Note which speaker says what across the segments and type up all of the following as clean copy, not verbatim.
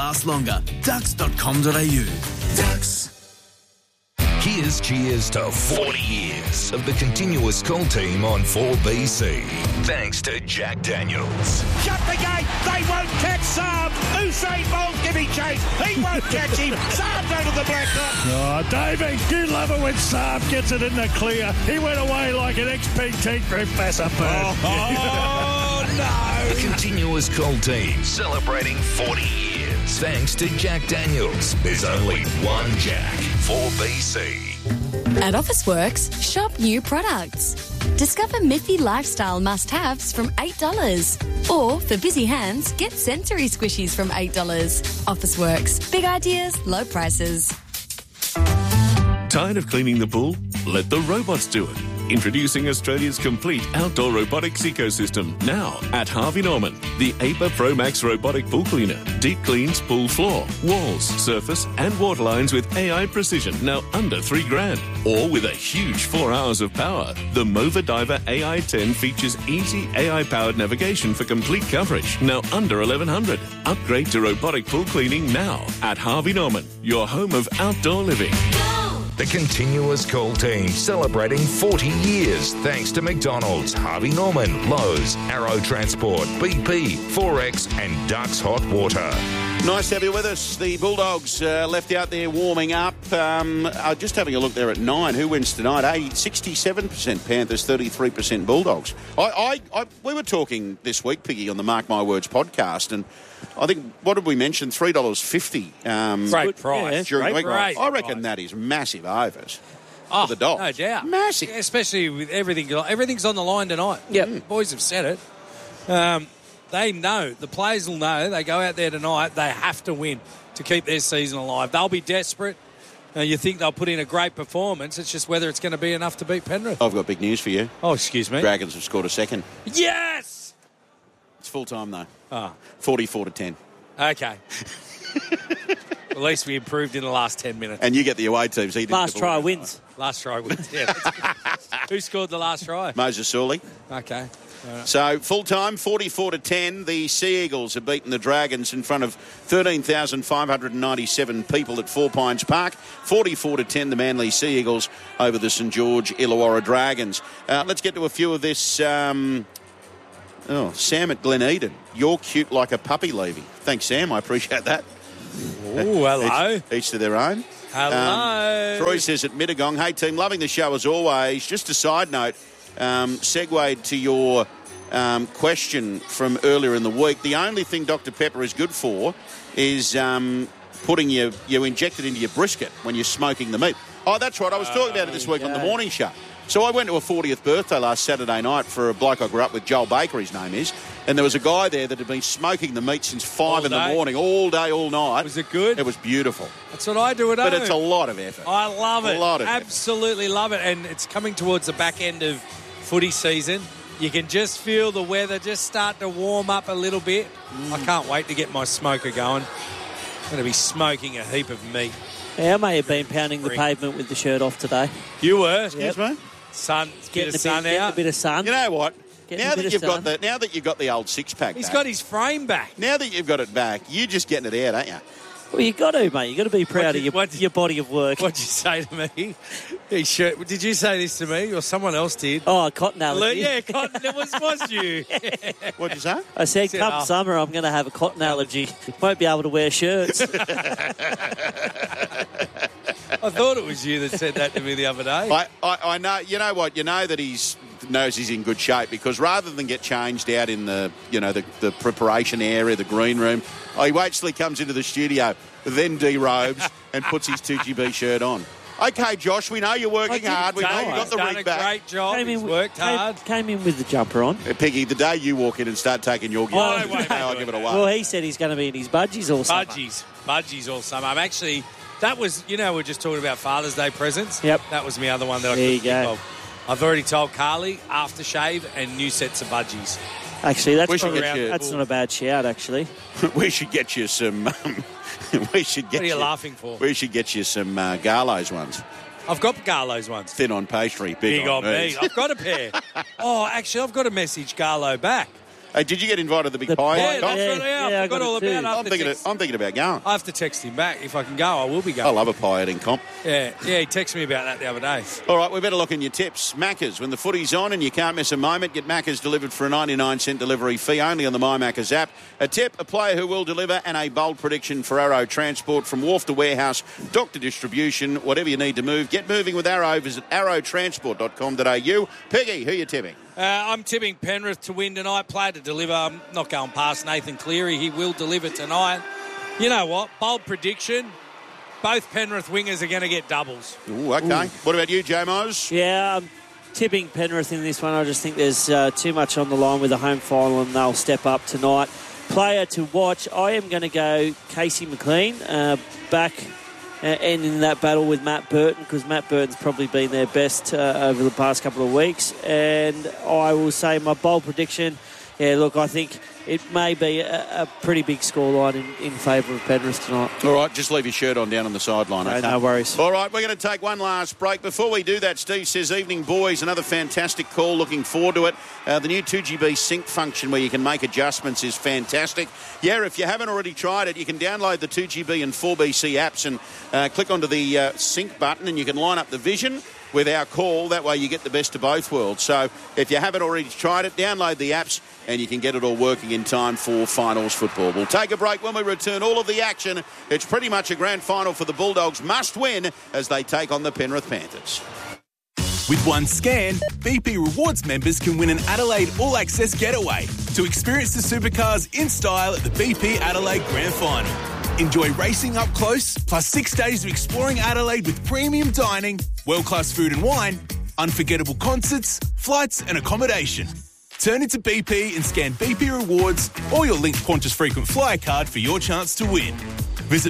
Speaker 1: last longer. Ducks.com.au. Ducks.
Speaker 2: Here's cheers to 40 years of the continuous call team on 4BC. Thanks to Jack Daniels.
Speaker 3: Shut the gate. They won't catch Saab. Usain Bolt giving chase. He won't catch him. Saab's over the black dot.
Speaker 4: Oh, Davey, you love it when Saab gets it in the clear. He went away like an XPT Group Vassar bird.
Speaker 3: Oh, no.
Speaker 2: The continuous call team celebrating 40 years. Thanks to Jack Daniels. There's only one Jack. 4BC.
Speaker 5: At Officeworks, shop new products. Discover Miffy lifestyle must-haves from $8. Or, for busy hands, get sensory squishies from $8. Officeworks. Big ideas, low prices.
Speaker 6: Tired of cleaning the pool? Let the robots do it. Introducing Australia's complete outdoor robotics ecosystem now at Harvey Norman. The APA Pro Max robotic pool cleaner. Deep cleans pool floor, walls, surface and water lines with AI precision, now under $3,000. Or with a huge 4 hours of power. The Mova Diver AI-10 features easy AI-powered navigation for complete coverage, now under $1,100. Upgrade to robotic pool cleaning now at Harvey Norman, your home of outdoor living.
Speaker 2: The continuous call team celebrating 40 years thanks to McDonald's, Harvey Norman, Lowe's, Arrow Transport, BP, Forex and Ducks Hot Water.
Speaker 7: Nice to have you with us. The Bulldogs left out there warming up. Just having a look there at 9. Who wins tonight? 67% Panthers, 33% Bulldogs. We were talking this week, Piggy, on the Mark My Words podcast, and I think, what did we mention? $3.50.
Speaker 8: Great price.
Speaker 7: During the week.
Speaker 8: Great
Speaker 7: I reckon
Speaker 8: price.
Speaker 7: that is massive overs for the Dogs.
Speaker 8: No doubt.
Speaker 7: Massive.
Speaker 8: Yeah, especially with everything. Everything's on the line tonight.
Speaker 9: Yep.
Speaker 8: Boys have said it. They know. The players will know. They go out there tonight. They have to win to keep their season alive. They'll be desperate. You think they'll put in a great performance. It's just whether it's going to be enough to beat Penrith.
Speaker 7: I've got big news for you.
Speaker 8: Oh, excuse me.
Speaker 7: Dragons have scored a second.
Speaker 8: Yes!
Speaker 7: It's full time, though.
Speaker 8: Oh.
Speaker 7: 44-10.
Speaker 8: Okay. At least we improved in the last 10 minutes.
Speaker 7: And you get the away teams.
Speaker 9: Last try wins.
Speaker 8: Last try wins, yeah. Who scored the last try?
Speaker 7: Moses Sawley.
Speaker 8: Okay.
Speaker 7: So, full time, 44-10. The Sea Eagles have beaten the Dragons in front of 13,597 people at Four Pines Park. 44-10, the Manly Sea Eagles over the St George Illawarra Dragons. Let's get to a few of this. Sam at Glen Eden. You're cute like a puppy, Levy. Thanks, Sam. I appreciate that.
Speaker 8: Oh, hello.
Speaker 7: Each to their own.
Speaker 8: Hello.
Speaker 7: Troy says at Mittagong, hey, team, loving the show as always. Just a side note, segued to your question from earlier in the week. The only thing Dr. Pepper is good for is putting you inject it into your brisket when you're smoking the meat. Oh, that's right. I was talking about it this week on the morning show. So I went to a 40th birthday last Saturday night for a bloke I grew up with, Joel Baker, his name is, and there was a guy there that had been smoking the meat since 5 in the morning, all day, all night.
Speaker 8: Was it good?
Speaker 7: It was beautiful.
Speaker 8: That's what I do at home.
Speaker 7: But it's a lot of effort.
Speaker 8: I love it.
Speaker 7: A lot of
Speaker 8: Absolutely love it. And it's coming towards the back end of footy season. You can just feel the weather just start to warm up a little bit. I can't wait to get my smoker going. I'm going to be smoking a heap of meat.
Speaker 9: Yeah, I may have been pounding the pavement with the shirt off today.
Speaker 8: You were?
Speaker 7: Excuse me?
Speaker 8: Sun,
Speaker 9: Getting
Speaker 8: out.
Speaker 9: a bit of sun.
Speaker 7: You know what?
Speaker 9: Getting
Speaker 7: Now
Speaker 9: a bit
Speaker 7: that you've got the old six-pack
Speaker 8: He's
Speaker 7: back,
Speaker 8: got his frame back.
Speaker 7: now that you've got it back, you're just getting it out, aren't you?
Speaker 9: Well, you got to, mate. You got to be proud of your body of work.
Speaker 8: What'd you say to me? Did you say this to me or someone else did?
Speaker 9: Oh, cotton allergy.
Speaker 8: Yeah, cotton. It was you.
Speaker 7: What'd you say?
Speaker 9: I said, come summer, I'm going to have a cotton allergy. Won't be able to wear shirts.
Speaker 8: I thought it was you that said that to me the other day.
Speaker 7: I know. You know what? You know that knows he's in good shape because rather than get changed out in the preparation area, the green room, he waits till he comes into the studio, then derobes and puts his 2GB shirt on. Okay, Josh, we know you're working hard. We know you've got the rig back.
Speaker 8: Great job. He's worked hard.
Speaker 9: Came in with the jumper on.
Speaker 7: Piggy, the day you walk in and start taking your gear, I'll give it away.
Speaker 9: Well, he said he's going to be in his budgies all summer.
Speaker 8: Budgies all summer. I'm actually... That was, we're just talking about Father's Day presents.
Speaker 9: Yep.
Speaker 8: That was my other one that I couldn't think of. I've already told Carly, aftershave and new sets of budgies.
Speaker 9: Actually, that's not a bad shout, actually.
Speaker 7: We should get you some...
Speaker 8: What are you laughing for?
Speaker 7: We should get you some Garlo's ones.
Speaker 8: I've got Garlo's ones.
Speaker 7: Thin on pastry, big on
Speaker 8: me. I've got a pair. Actually, I've got to message Garlo back.
Speaker 7: Hey, did you get invited to the big pie?
Speaker 8: Yeah,
Speaker 7: Comp?
Speaker 8: that's right. Yeah, I forgot all about it.
Speaker 7: I'm thinking about going.
Speaker 8: I have to text him back. If I can go, I will be going.
Speaker 7: I love a pie eating comp.
Speaker 8: Yeah, he texted me about that the other day.
Speaker 7: All right, we better look in your tips. Macca's, when the footy's on and you can't miss a moment, get Macca's delivered for a 99-cent delivery fee only on the My Macca's app. A tip, a player who will deliver, and a bold prediction for Arrow Transport from wharf to warehouse, dock to distribution, whatever you need to move. Get moving with Arrow. Visit arrowtransport.com.au. Piggy, who are you tipping?
Speaker 8: I'm tipping Penrith to win tonight. Player to deliver. I'm not going past Nathan Cleary. He will deliver tonight. You know what? Bold prediction. Both Penrith wingers are going to get doubles.
Speaker 7: Ooh, okay. What about you, J-Mos?
Speaker 9: Yeah, I'm tipping Penrith in this one. I just think there's too much on the line with the home final, and they'll step up tonight. Player to watch, I am going to go Casey McLean back and in that battle with Matt Burton, because Matt Burton's probably been their best over the past couple of weeks. And I will say my bold prediction, I think it may be a pretty big scoreline in favour of Penrith tonight.
Speaker 7: All right, just leave your shirt on down on the sideline. Okay?
Speaker 9: No worries.
Speaker 7: All right, we're going to take one last break. Before we do that, Steve says, evening, boys. Another fantastic call. Looking forward to it. The new 2GB sync function where you can make adjustments is fantastic. Yeah, if you haven't already tried it, you can download the 2GB and 4BC apps and click onto the sync button, and you can line up the vision with our call. That way you get the best of both worlds. So if you haven't already tried it, download the apps and you can get it all working in time for finals football. We'll take a break. When we return, all of the action. It's pretty much a grand final for the Bulldogs. Must win as they take on the Penrith Panthers.
Speaker 1: With one scan, BP Rewards members can win an Adelaide All Access getaway to experience the supercars in style at the BP Adelaide Grand Final. Enjoy racing up close, plus 6 days of exploring Adelaide with premium dining, world-class food and wine, unforgettable concerts, flights and accommodation. Turn into BP and scan BP Rewards or your linked Qantas Frequent Flyer card for your chance to win. Visit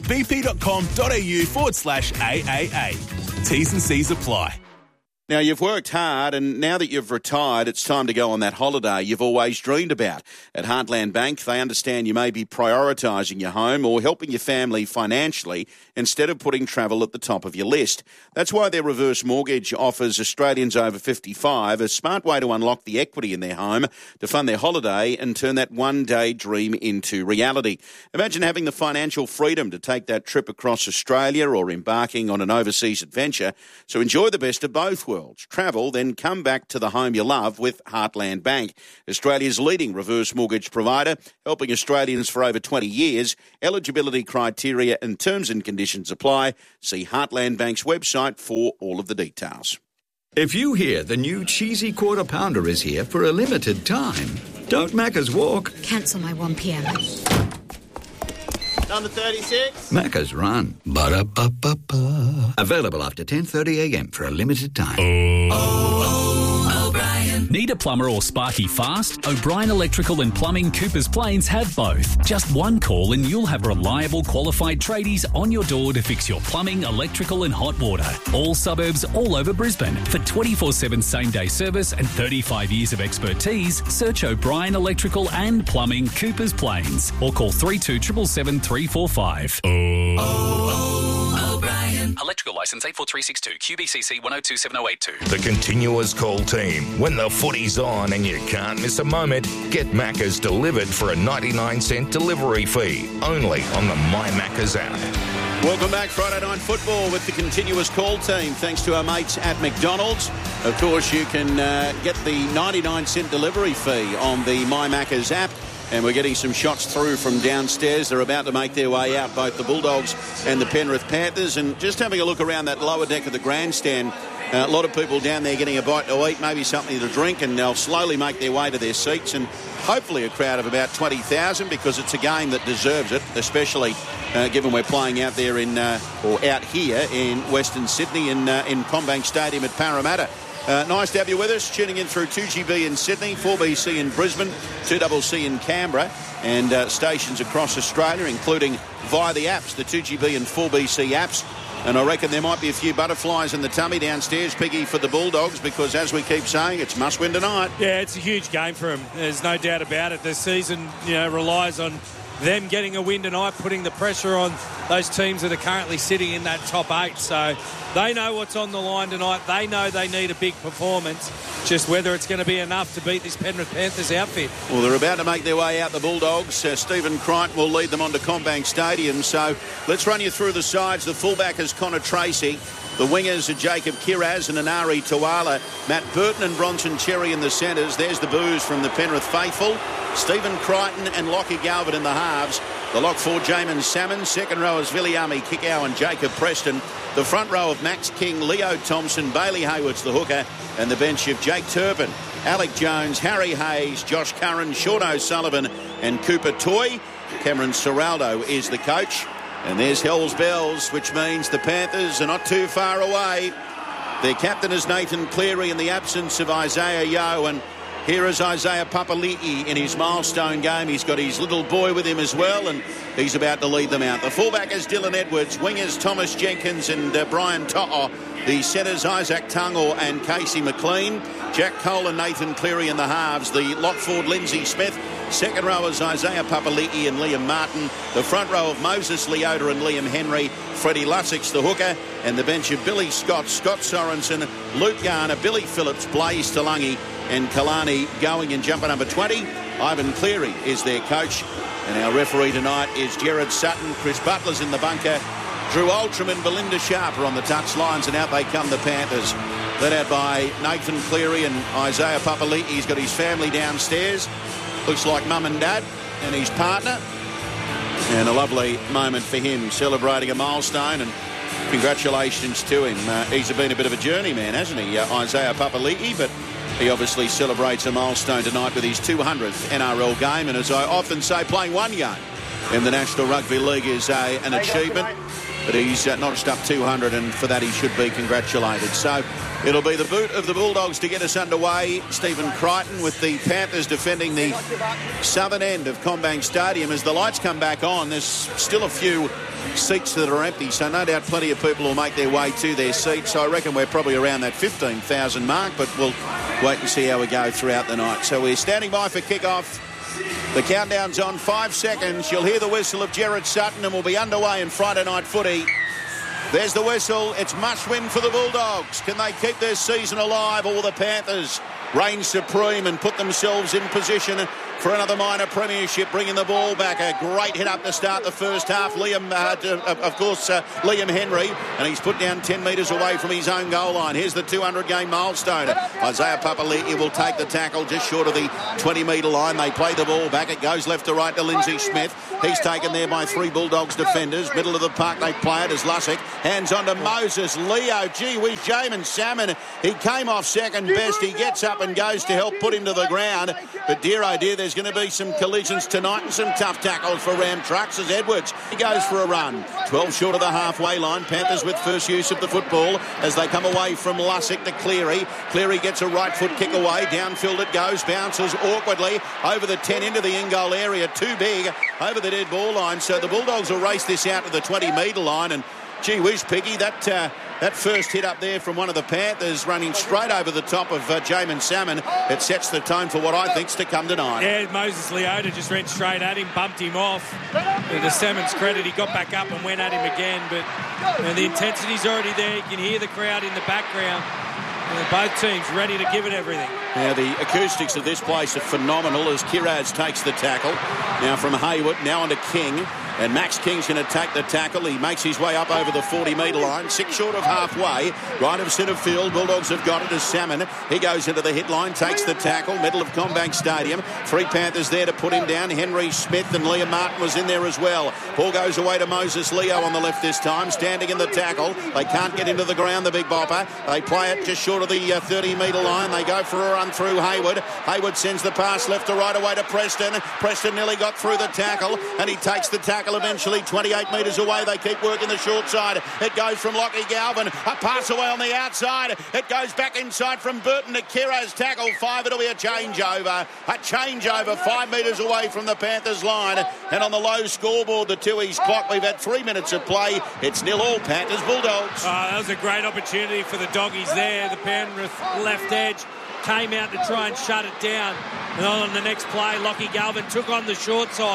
Speaker 1: bp.com.au/AAA. T's and C's apply.
Speaker 7: Now, you've worked hard, and now that you've retired, it's time to go on that holiday you've always dreamed about. At Heartland Bank, they understand you may be prioritising your home or helping your family financially instead of putting travel at the top of your list. That's why their reverse mortgage offers Australians over 55 a smart way to unlock the equity in their home to fund their holiday and turn that one-day dream into reality. Imagine having the financial freedom to take that trip across Australia or embarking on an overseas adventure. So enjoy the best of both worlds. Travel, then come back to the home you love with Heartland Bank, Australia's leading reverse mortgage provider, helping Australians for over 20 years. Eligibility criteria and terms and conditions apply. See Heartland Bank's website for all of the details.
Speaker 10: If you hear the new cheesy quarter pounder is here for a limited time, don't Macca's walk.
Speaker 11: Cancel my 1pm.
Speaker 12: Number 36.
Speaker 10: Macca's run. Ba-da-ba-ba-ba. Available after 10:30am for a limited time.
Speaker 13: O'Brien. Need a plumber or sparky fast? O'Brien Electrical and Plumbing Coopers Plains have both. Just one call and you'll have reliable, qualified tradies on your door to fix your plumbing, electrical and hot water. All suburbs, all over Brisbane. For 24/7 same-day service and 35 years of expertise, search O'Brien Electrical and Plumbing Coopers Plains or call 3277 345.
Speaker 14: O'Brien. Electrical licence 84362 QBCC 1027082.
Speaker 2: The continuous call team. When the footy's on and you can't miss a moment, get Macca's delivered for a 99-cent delivery fee. Only on the My Macca's app.
Speaker 7: Welcome back, Friday Night Football with the continuous call team. Thanks to our mates at McDonald's. Of course, you can get the 99-cent delivery fee on the My Macca's app. And we're getting some shots through from downstairs. They're about to make their way out, both the Bulldogs and the Penrith Panthers. And just having a look around that lower deck of the grandstand, a lot of people down there getting a bite to eat, maybe something to drink, and they'll slowly make their way to their seats. And hopefully a crowd of about 20,000, because it's a game that deserves it, especially given we're playing out there out here in Western Sydney in CommBank Stadium at Parramatta. Nice to have you with us, tuning in through 2GB in Sydney, 4BC in Brisbane, 2CC in Canberra, and stations across Australia, including via the apps, the 2GB and 4BC apps. And I reckon there might be a few butterflies in the tummy downstairs, Piggy, for the Bulldogs, because as we keep saying, it's must win tonight.
Speaker 8: Yeah, it's a huge game for them. There's no doubt about it. The season, relies on them getting a win tonight, putting the pressure on those teams that are currently sitting in that top 8. So they know what's on the line tonight. They know they need a big performance. Just whether it's going to be enough to beat this Penrith Panthers outfit.
Speaker 7: Well, they're about to make their way out, the Bulldogs. Stephen Crichton will lead them onto CommBank Stadium. So let's run you through the sides. The fullback is Connor Tracy. The wingers are Jacob Kiraz and Anari Tawala. Matt Burton and Bronson Cherry in the centres. There's the booze from the Penrith faithful. Stephen Crichton and Lockie Galvin in the halves. The lock four, Jamin Salmon. Second row is Viliami Kikau and Jacob Preston. The front row of Max King, Leo Thompson, Bailey Hayward's the hooker. And the bench of Jake Turpin, Alec Jones, Harry Hayes, Josh Curran, Sean O'Sullivan and Cooper Toy. Cameron Serraldo is the coach. And there's Hell's Bells, which means the Panthers are not too far away. Their captain is Nathan Cleary in the absence of Isaiah Yeo. And here is Isaiah Papali'i in his milestone game. He's got his little boy with him as well, and he's about to lead them out. The fullback is Dylan Edwards. Wingers Thomas Jenkins and Brian To'o. The centres Isaac Tungor and Casey McLean. Jack Cole and Nathan Cleary in the halves. The lock forward Lindsay Smith. Second row is Isaiah Papali'i and Liam Martin. The front row of Moses Leota and Liam Henry. Freddie Lussick's the hooker. And the bench of Billy Scott, Scott Sorensen, Luke Garner, Billy Phillips, Blaze Talangi and Kalani going in jumper number 20. Ivan Cleary is their coach. And our referee tonight is Gerard Sutton. Chris Butler's in the bunker. Drew Oldham and Belinda Sharp are on the touch lines, and out they come the Panthers. Led out by Nathan Cleary and Isaiah Papali'i. He's got his family downstairs. Looks like mum and dad and his partner. And a lovely moment for him, celebrating a milestone, and congratulations to him. He's been a bit of a journeyman, hasn't he, Isaiah Papali'i? But he obviously celebrates a milestone tonight with his 200th NRL game. And as I often say, playing one game in the National Rugby League is an achievement. But he's notched up 200, and for that he should be congratulated. So it'll be the boot of the Bulldogs to get us underway. Stephen Crichton with the Panthers defending the southern end of CommBank Stadium. As the lights come back on, there's still a few seats that are empty, so no doubt plenty of people will make their way to their seats. So I reckon we're probably around that 15,000 mark, but we'll wait and see how we go throughout the night. So we're standing by for kick-off. The countdown's on 5 seconds. You'll hear the whistle of Gerard Sutton, and we'll be underway in Friday night footy. There's the whistle. It's must win for the Bulldogs. Can they keep their season alive, or will the Panthers reign supreme and put themselves in position for another minor premiership, bringing the ball back? A great hit up to start the first half. Liam Henry, and he's put down 10 metres away from his own goal line. Here's the 200-game milestone. Isaiah Papali'i will take the tackle just short of the 20-metre line. They play the ball back. It goes left to right to Lindsay Smith. He's taken there by 3 Bulldogs defenders. Middle of the park, they play it as Lussick. Hands on to Moses. Leo, gee whiz, Jamin Salmon. He came off second best. He gets up and goes to help put him to the ground. But dear oh dear, there's going to be some collisions tonight and some tough tackles for Ram Trucks as Edwards. He goes for a run. 12 short of the halfway line. Panthers with first use of the football as they come away from Lussick to Cleary. Cleary gets a right foot kick away. Downfield it goes. Bounces awkwardly over the 10 into the in-goal area. Too big over the dead ball line. So the Bulldogs will race this out to the 20-metre line. And gee whiz, Piggy, that first hit up there from one of the Panthers running straight over the top of Jamin Salmon. It sets the tone for what I think's to come tonight.
Speaker 8: Yeah, Moses Leota just ran straight at him, bumped him off. And to Salmon's credit, he got back up and went at him again. But the intensity's already there. You can hear the crowd in the background. And both teams ready to give it everything.
Speaker 7: Now, the acoustics of this place are phenomenal as Kiraz takes the tackle. Now from Hayward, now onto King. And Max King's going to take the tackle. He makes his way up over the 40-metre line. 6 short of halfway. Right of centre field. Bulldogs have got it as Salmon. He goes into the hit line, takes the tackle. Middle of CommBank Stadium. 3 Panthers there to put him down. Henry Smith and Liam Martin was in there as well. Ball goes away to Moses Leo on the left this time. Standing in the tackle. They can't get into the ground, the big bopper. They play it just short of the 30-metre line. They go for a run through Hayward. Hayward sends the pass left to right away to Preston. Preston nearly got through the tackle, and he takes the tackle eventually 28 metres away. They keep working the short side. It goes from Lockie Galvin. A pass away on the outside. It goes back inside from Burton to Kiraz. Tackle 5. It'll be a changeover. A changeover 5 metres away from the Panthers line. And on the low scoreboard, the Tooheys clock, we've had 3 minutes of play. It's 0-0 Panthers Bulldogs.
Speaker 8: That was a great opportunity for the doggies there. The Penrith left edge came out to try and shut it down. And on the next play, Lockie Galvin took on the short side.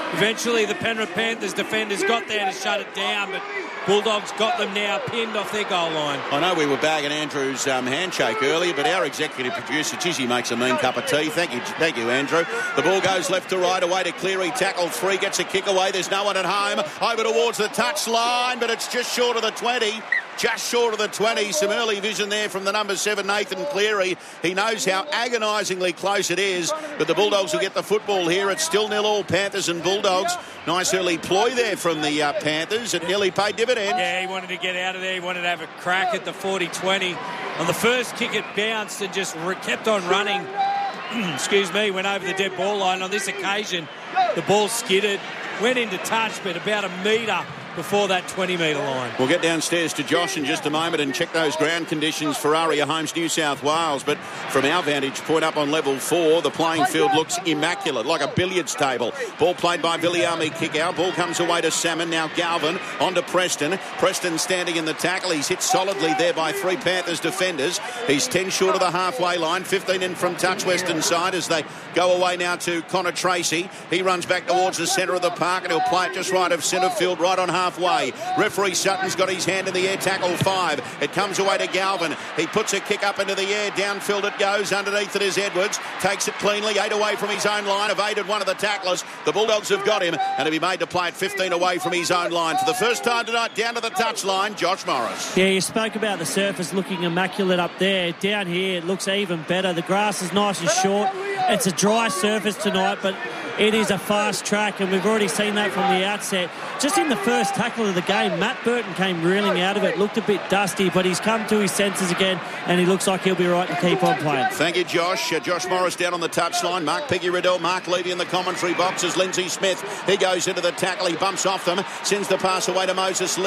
Speaker 8: Eventually, the Penrith Panthers defenders got there to shut it down, but Bulldogs got them now pinned off their goal line.
Speaker 7: I know we were bagging Andrew's handshake earlier, but our executive producer, he makes a mean cup of tea. Thank you, Andrew. The ball goes left to right, away to Cleary. Tackle 3, gets a kick away. There's no one at home. Over towards the touch line, but it's just short of the 20. Just short of the 20. Some early vision there from the number 7, Nathan Cleary. He knows how agonisingly close it is, but the Bulldogs will get the football here. It's still 0-0, Panthers and Bulldogs. Nice early ploy there from the Panthers. It nearly paid dividends.
Speaker 8: Yeah, he wanted to get out of there. He wanted to have a crack at the 40-20. On the first kick, it bounced and just kept on running. Excuse me, went over the dead ball line. On this occasion, the ball skidded, went into touch, but about a metre before that 20-metre line.
Speaker 7: We'll get downstairs to Josh in just a moment and check those ground conditions for Aria Homes, New South Wales. But from our vantage point up on level 4, the playing field looks immaculate, like a billiards table. Ball played by Viliami kick out. Ball comes away to Salmon. Now Galvin on to Preston. Preston standing in the tackle. He's hit solidly there by 3 Panthers defenders. He's 10 short of the halfway line. 15 in from touch western side as they go away now to Connor Tracy. He runs back towards the centre of the park and he'll play it just right of centre field, right on halfway. Referee Sutton's got his hand in the air, tackle 5. It comes away to Galvin. He puts a kick up into the air, downfield it goes. Underneath it is Edwards. Takes it cleanly, 8 away from his own line, evaded one of the tacklers. The Bulldogs have got him, and he'll be made to play at 15 away from his own line. For the first time tonight, down to the touchline, Josh Morris.
Speaker 9: Yeah, you spoke about the surface looking immaculate up there. Down here, it looks even better. The grass is nice and short. It's a dry surface tonight, but it is a fast track, and we've already seen that from the outset. Just in the first tackle of the game, Matt Burton came reeling out of it. Looked a bit dusty, but he's come to his senses again, and he looks like he'll be right to keep on playing.
Speaker 7: Thank you, Josh. Josh Morris down on the touchline. Mark Piggy-Riddell, Mark Levy in the commentary box as Lindsay Smith. He goes into the tackle. He bumps off them. Sends the pass away to Moses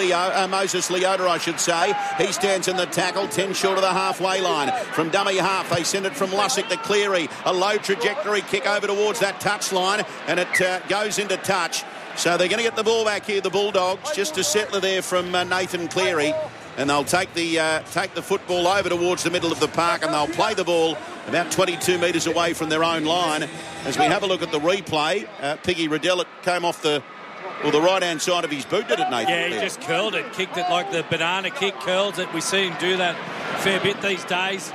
Speaker 7: Leota, I should say. He stands in the tackle, 10 short of the halfway line. From dummy half, they send it from Lussick to Cleary. A low trajectory kick over towards that touchline, and it goes into touch. So they're going to get the ball back here, the Bulldogs, just a settler there from Nathan Cleary. And they'll take the football over towards the middle of the park, and they'll play the ball about 22 metres away from their own line. As we have a look at the replay, Piggy-Riddell, it came off the right-hand side of his boot, did it, Nathan?
Speaker 8: Yeah, he just curled it, kicked it like the banana kick, curls it. We see him do that a fair bit these days.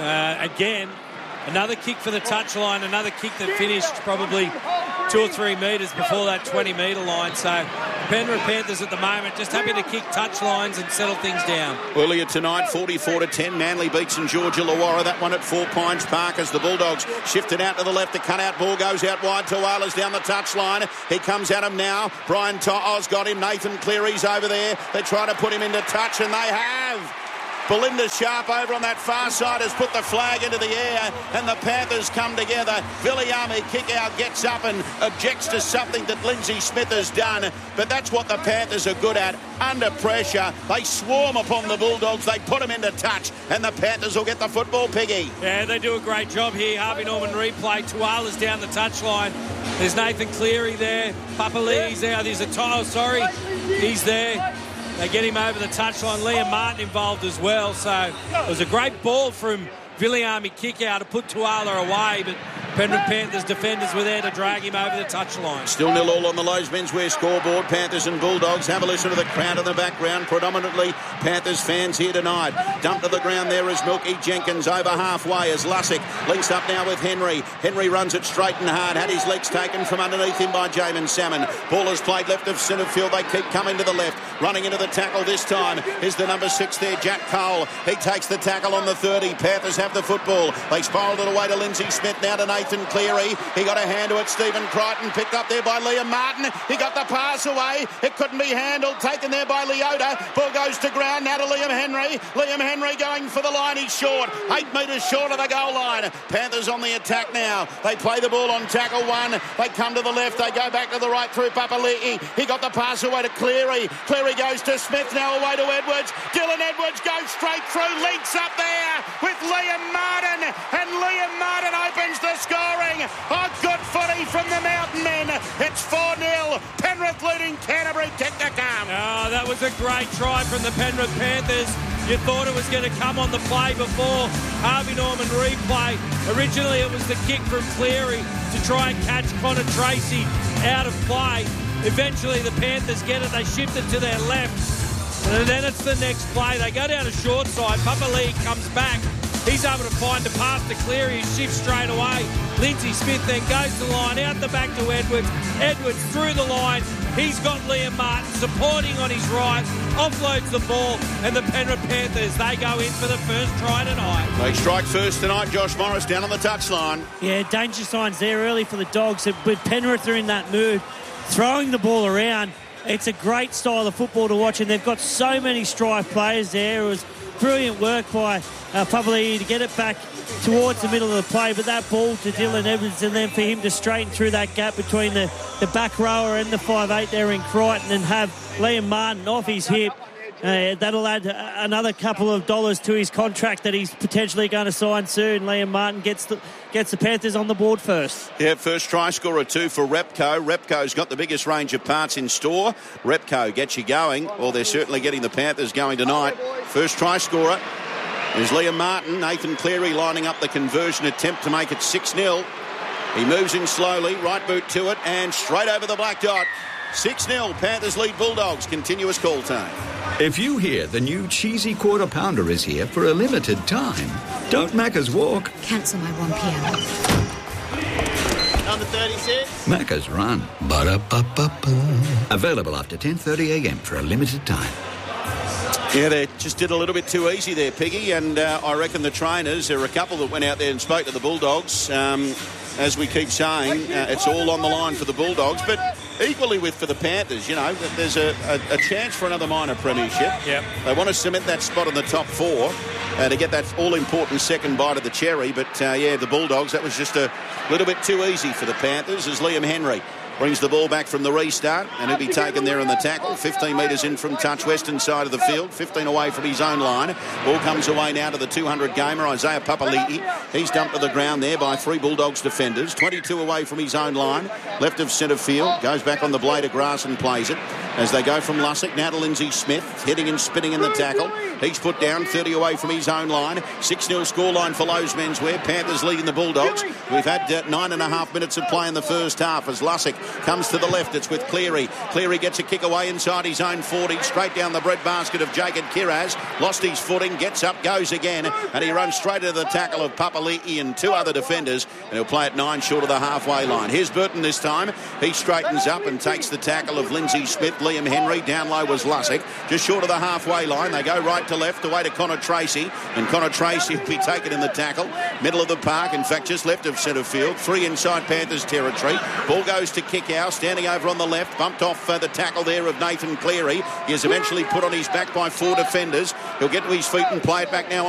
Speaker 8: Again, another kick for the touchline, another kick that finished probably 2 or 3 metres before that 20-metre line. So Penrith Panthers at the moment just happy to kick touch lines and settle things down.
Speaker 7: Earlier tonight, 44-10, Manly beats St George Illawarra. That one at 4 Pines Park as the Bulldogs shifted out to the left. The cut-out ball goes out wide. Tuala's down the touchline. He comes at him now. Brian To'o's got him. Nathan Cleary's over there. They try to put him into touch, and they have. Belinda Sharp over on that far side has put the flag into the air, and the Panthers come together. Viliami kick out, gets up and objects to something that Lindsay Smith has done. But that's what the Panthers are good at. Under pressure, they swarm upon the Bulldogs. They put them into touch, and the Panthers will get the football, Piggy.
Speaker 8: Yeah, they do a great job here. Harvey Norman replay. Tuala's down the touchline. There's Nathan Cleary there. Papali'i's there. There's a To'o, he's there. They get him over the touchline. Liam Martin involved as well. So it was a great ball from Viliami kick out to put Tuala away, but Penrith Panthers defenders were there to drag him over the touchline.
Speaker 7: Still 0-0 on the Lowe's menswear scoreboard. Panthers and Bulldogs. Have a listen to the crowd in the background. Predominantly Panthers fans here tonight. Dumped to the ground there is Milky Jenkins over halfway as Lussick links up now with Henry. Henry runs it straight and hard. Had his legs taken from underneath him by Jamin Salmon. Ball is played left of centre field. They keep coming to the left. Running into the tackle this time is the number 6 there, Jack Cole. He takes the tackle on the 30. Panthers have the football. They spiralled it away to Lindsay Smith, now to Nathan Cleary. He got a hand to it. Stephen Crichton picked up there by Liam Martin. He got the pass away. It couldn't be handled. Taken there by Leota. Ball goes to ground now to Liam Henry. Liam Henry going for the line. He's short. 8 metres short of the goal line. Panthers on the attack now. They play the ball on tackle 1. They come to the left. They go back to the right through Papali'i. He got the pass away to Cleary. Cleary goes to Smith, now away to Edwards. Dylan Edwards goes straight through. Links up there with Liam Martin. And Liam Martin opens the scoring. A good footy from the Mountain Men. It's 4-0. Penrith leading Canterbury. Kick to come.
Speaker 8: Oh, that was a great try from the Penrith Panthers. You thought it was going to come on the play before. Harvey Norman replay. Originally it was the kick from Cleary to try and catch Connor Tracy out of play. Eventually the Panthers get it. They shift it to their left. And then it's the next play. They go down a short side. Papali'i comes back. He's able to find a pass to Cleary. He shifts straight away. Lindsay Smith then goes to the line, out the back to Edwards. Edwards through the line. He's got Liam Martin supporting on his right. Offloads the ball. And the Penrith Panthers, they go in for the first try tonight.
Speaker 7: They strike first tonight. Josh Morris down on the touchline.
Speaker 9: Yeah, danger signs there early for the Dogs. But Penrith are in that mood, throwing the ball around. It's a great style of football to watch, and they've got so many strike players there. It was brilliant work by Papali'i to get it back towards the middle of the play, but that ball to Dylan Edwards, and then for him to straighten through that gap between the back rower and the 5'8 there in Crichton and have Liam Martin off his hip. That'll add another couple of dollars to his contract that he's potentially going to sign soon. Liam Martin gets the Panthers on the board first.
Speaker 7: Yeah, first try scorer 2 for Repco. Repco's got the biggest range of parts in store. Repco gets you going. Well, they're certainly getting the Panthers going tonight. First try scorer is Liam Martin. Nathan Cleary lining up the conversion attempt to make it 6-0. He moves in slowly, right boot to it, and straight over the black dot. 6-0, Panthers lead Bulldogs. Continuous call time.
Speaker 10: If you hear the new cheesy quarter pounder is here for a limited time, don't Macca's walk.
Speaker 11: Cancel my 1pm.
Speaker 12: Number 36.
Speaker 10: Macca's run. Ba-da-ba-ba-ba. Available after 10:30am for a limited time.
Speaker 7: Yeah, they just did a little bit too easy there, Piggy, and I reckon the trainers, there were a couple that went out there and spoke to the Bulldogs. As we keep saying, it's all on the line for the Bulldogs, but equally for the Panthers, you know, there's a chance for another minor premiership.
Speaker 8: Yep.
Speaker 7: They want to cement that spot in the top 4 to get that all-important second bite of the cherry, but the Bulldogs, that was just a little bit too easy for the Panthers as Liam Henry brings the ball back from the restart, and he'll be taken there in the tackle. 15 metres in from touch, western side of the field, 15 away from his own line. Ball comes away now to the 200 gamer, Isaiah Papali'i. He's dumped to the ground there by 3 Bulldogs defenders. 22 away from his own line, left of centre field, goes back on the blade of grass and plays it. As they go from Lussick, now to Lindsay Smith, hitting and spinning in the tackle. He's put down, 30 away from his own line. 6-0 scoreline for Lowe's Menswear. Panthers leading the Bulldogs. We've had 9.5 minutes of play in the first half as Lussick comes to the left. It's with Cleary. Cleary gets a kick away inside his own 40, straight down the breadbasket of Jacob Kiraz. Lost his footing, gets up, goes again, and he runs straight into the tackle of Papali'i and 2 other defenders, and he'll play it 9 short of the halfway line. Here's Burton this time. He straightens up and takes the tackle of Lindsay Smith. Liam Henry, down low was Lussick, just short of the halfway line. They go right to left, away to Connor Tracy, and Connor Tracy will be taken in the tackle. Middle of the park, in fact, just left of centre field. 3 inside Panthers territory. Ball goes to Kickow, standing over on the left, bumped off the tackle there of Nathan Cleary. He is eventually put on his back by 4 defenders. He'll get to his feet and play it back now